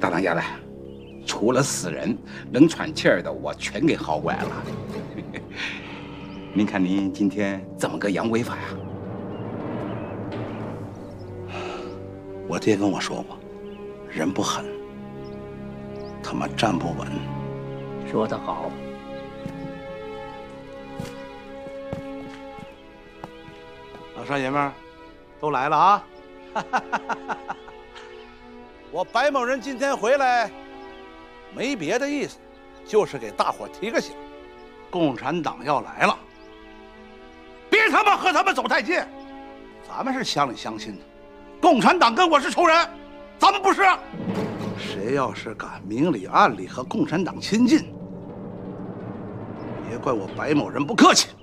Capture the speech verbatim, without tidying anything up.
大当家的，除了死人能喘气儿的，我全给薅过来了。您看您今天怎么个扬威法呀？ 我爹跟我说过，人不狠，他妈站不稳。 说得好。 老少爷们儿，都来了啊！我白某人今天回来，没别的意思，就是给大伙提个醒，共产党要来了，别他妈和他们走太近。咱们是乡里乡亲的，共产党跟我是仇人，咱们不是。谁要是敢明里暗里和共产党亲近，别怪我白某人不客气。